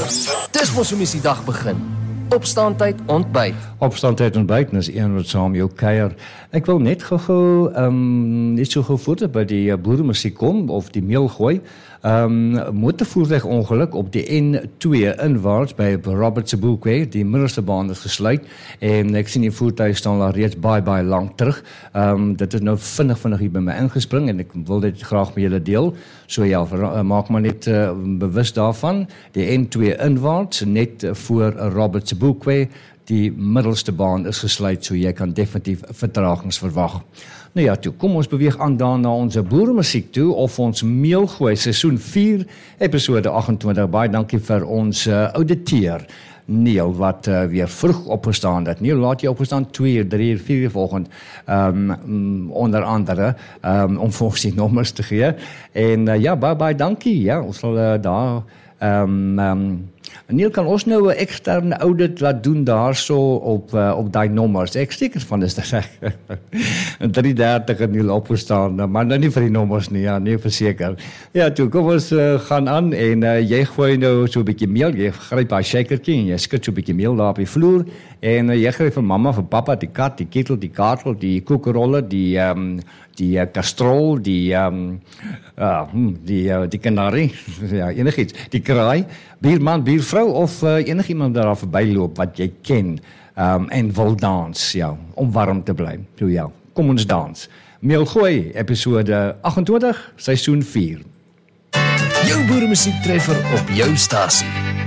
Dis mos hoe mens die dag begin. Opstaantyd, ontbyt. Opstaantyd ontbyt, en is een wat saam jou kuier. Ek wil net gou net so gou voort by die boeremusiek kom, of die meel gooi. Motorvoertuigongeluk op die N2 inwaarts by Robert Sobukwe, die middelste baan is gesluit, en ek sien die voertuig staan daar reeds baie lank terug. Dit is nou vinnig hier by my ingespring, en ek wil dit graag met julle deel. So ja, maak maar net bewus daarvan, die N2 inwaarts, net voor Robert Sobukwe, die middelste baan is gesluit, so jy kan definitief vertragings verwag. Nou ja, toe, kom ons beweeg aan dan na ons boeremusiek toe, of ons meelgooi, seisoen 4, episode 28, baie dankie vir ons auditeur, Neil, wat weer vroeg opgestaan het. Neil, laat jy opgestaan 2, 3, 4 volgend, onder andere, om vir ons die nommers te gee, en ja, baie dankie, ja, ons sal daar, Neil, kan ons nou 'n eksterne audit laat doen daar so op die nommers? Ek seker van is dit reg. 330 het Neil opgestaan, maar nou nie vir die nommers nie, ja, nee verseker. Ja, toe kom ons gaan aan en jy gooi nou so 'n bietjie meel, jy gryp daai shakertjie en jy skud so 'n bietjie meel daar op die vloer en jy gee vir mamma, vir pappa, die kat, die ketel, die kaartel, die koekerolle, die kastrol, die kanarie, ja, enigiets, die kraai, bierman, biervrou of enigiemand daar verbyloop wat jy ken en wil dans, ja, om warm te bly. So ja, kom ons dans. Meelgooi, episode 28, seisoen 4. Jou boeremusiek treffer op jou stasie.